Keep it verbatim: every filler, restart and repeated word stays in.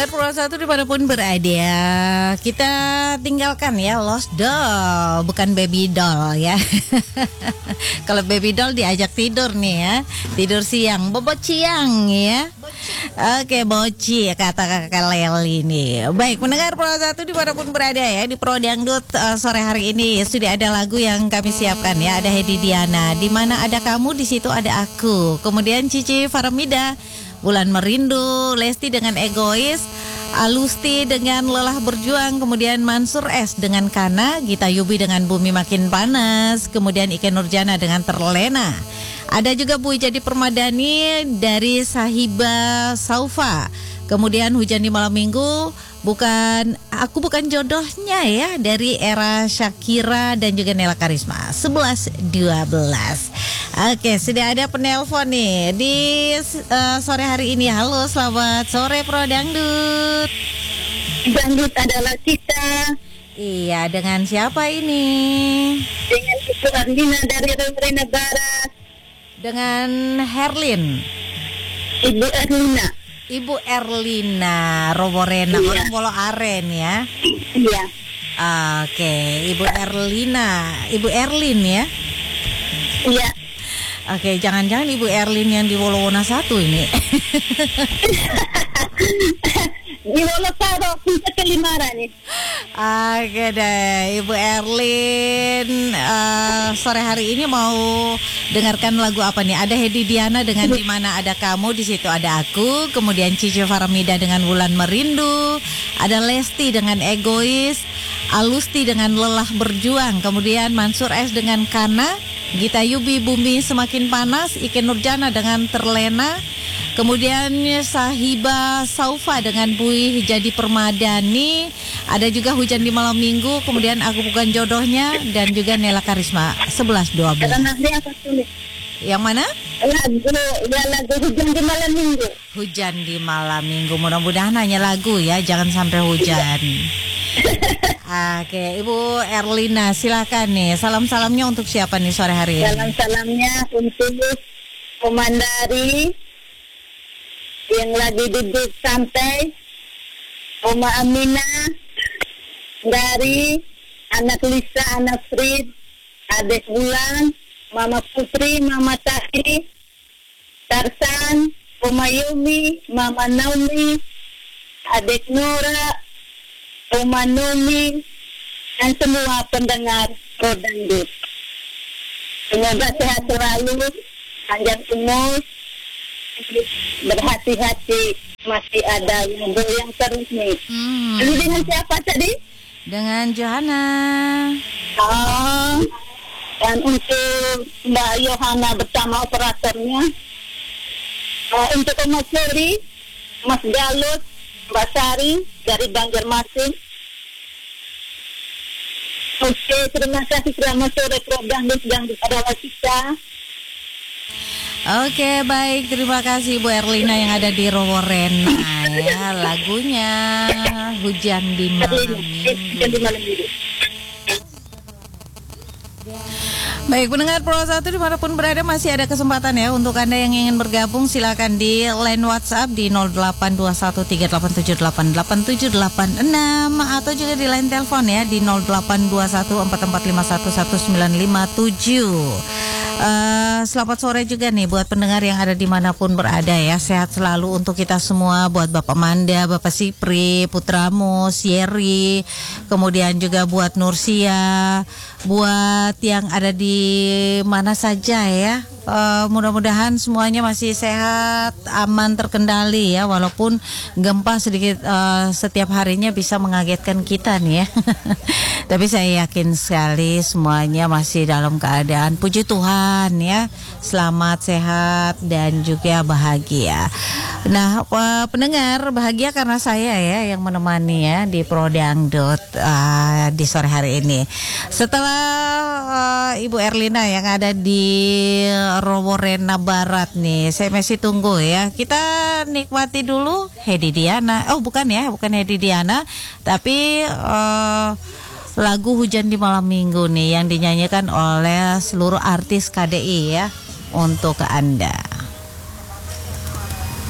Pendengar Pro satu dimanapun berada, kita tinggalkan ya Lost Doll, bukan Baby Doll ya. Kalau Baby Doll diajak tidur nih ya, tidur siang, bobot siang ya. Oke, boci kata kakak Leli nih. Baik, pendengar Pro satu dimanapun berada ya, di Pro Dangdut uh, sore hari ini sudah ada lagu yang kami siapkan ya. Ada Hedi Diana, di mana ada kamu di situ ada aku. Kemudian Cici Faramida, Bulan Merindu, Lesti dengan Egois, Alusti dengan Lelah Berjuang, kemudian Mansur S dengan Kana, Gita Yubi dengan Bumi Makin Panas, kemudian Ike Nurjana dengan Terlena. Ada juga Bu Jadi Permadani dari Sahiba Saufa. Kemudian Hujan di Malam Minggu, bukan Aku Bukan Jodohnya ya, dari Era Shakira dan juga Nela Karisma. sebelas dua belas. Oke, sudah ada penelpon nih di uh, sore hari ini. Halo, selamat sore Pro Dangdut. Dangdut adalah kita. Iya, dengan siapa ini? Dengan Ibu Erlina dari Roborena Barat. Dengan Herlin. Ibu Erlina. Ibu Erlina Roborena, iya. Orang Polo Aren ya. Iya. Oke, Ibu Erlina, Ibu Erlin ya. Iya. Oke, jangan-jangan Ibu Erlin yang di Wolowona satu ini. Di Wolowona kita kelimara nih. Oke deh, Ibu Erlin uh, sore hari ini mau dengarkan lagu apa nih? Ada Hedi Diana dengan Di Mana Ada Kamu, di situ ada aku. Kemudian Cici Faramida dengan Bulan Merindu. Ada Lesti dengan Egois, Alusti dengan Lelah Berjuang. Kemudian Mansur S dengan Kana, Gita Yubi Bumi Semakin Panas, Ike Nurjana dengan Terlena. Kemudian Sahiba Saufa dengan Bui Jadi Permadani. Ada juga Hujan di Malam Minggu. Kemudian Aku Bukan Jodohnya. Dan juga Nela Karisma. sebelas dua belas. Yang mana? Lagu, ya lagu Hujan di Malam Minggu. Hujan di Malam Minggu. Mudah-mudahan hanya lagu ya, jangan sampai hujan. Oke, Ibu Erlina silakan nih. Salam-salamnya untuk siapa nih sore hari ini? Salam-salamnya untuk Komandari yang lagi duduk santai, Oma Amina dari anak Lisa, anak Frid, adik Bulan, Mama Putri, Mama Taki, Tarsan, Oma Yumi, Mama Naomi, adik Nora, Oma Numi, dan semua pendengar Pro Dangdut. Semoga sehat selalu, panjang umur, berhati-hati, masih ada yang goyang terus nih. Hmm. Ini dengan siapa tadi? Dengan Johanna. Oh, dan untuk Mbak Yohana bersama operatornya. Uh, untuk Mas Suri, Mas Galut, Mbak Sari dari Banjarmasin. Oke, terima kasih selamat sore Pro Dangdut yang adalah kita. Oke, baik, terima kasih Bu Erlina yang ada di Roborena ya, lagunya Hujan di Malam Minggu. Baik, pendengar Pro satu dimanapun berada, masih ada kesempatan ya untuk Anda yang ingin bergabung. Silakan di line WhatsApp di nol delapan dua satu tiga delapan tujuh delapan delapan tujuh delapan enam atau juga di line telepon ya di nol delapan dua satu empat empat lima satu satu sembilan lima tujuh. Uh, selamat sore juga nih buat pendengar yang ada dimanapun berada ya. Sehat selalu untuk kita semua. Buat Bapak Manda, Bapak Sipri, Putramu, Sierri, kemudian juga buat Nursia, buat yang ada di mana saja ya. Uh, mudah-mudahan semuanya masih sehat, aman, terkendali ya. Walaupun gempa sedikit uh, setiap harinya bisa mengagetkan kita nih ya. Tapi saya yakin sekali semuanya masih dalam keadaan puji Tuhan ya, selamat, sehat, dan juga bahagia. Nah, uh, pendengar bahagia karena saya ya yang menemani ya di Pro Dangdut uh, di sore hari ini. Setelah uh, Ibu Erlina yang ada di Roborena Barat nih, saya masih tunggu ya. Kita nikmati dulu Hedi Diana. Oh bukan ya, bukan Hedi Diana, tapi uh, lagu Hujan di Malam Minggu nih yang dinyanyikan oleh seluruh artis K D I ya untuk Anda.